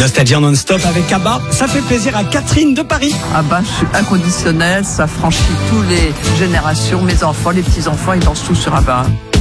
Nostalgie en non-stop avec ABBA. Ça fait plaisir à Catherine de Paris. ABBA, je suis inconditionnel, ça franchit toutes les générations. Mes enfants, les petits-enfants, ils dansent tous sur ABBA.